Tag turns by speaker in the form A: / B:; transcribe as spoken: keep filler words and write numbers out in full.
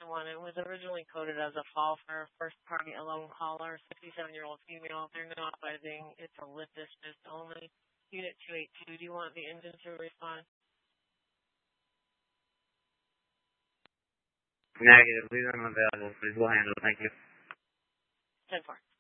A: one. It was originally coded as a fall for a first-party alone caller, fifty-seven-year-old female. They're not advising it's a lit dismiss only. Unit two eighty-two, do you want the engine to respond?
B: Negative. Leave them available. Please, we'll handle it. Thank you.
A: ten four.